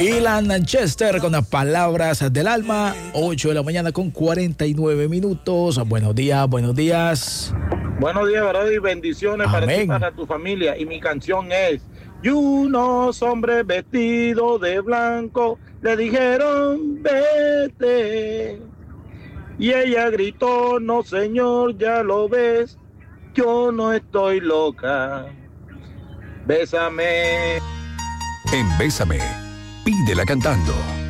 Ilan Chester con las palabras del alma. 8 de la mañana con 49 minutos. Buenos días, buenos días. Buenos días, ¿verdad? Y bendiciones. Amén. Para ti y para tu familia. Y mi canción es: y unos hombres vestidos de blanco le dijeron vete. Y ella gritó: no señor, ya lo ves, yo no estoy loca. Bésame. En Bésame, pídela cantando.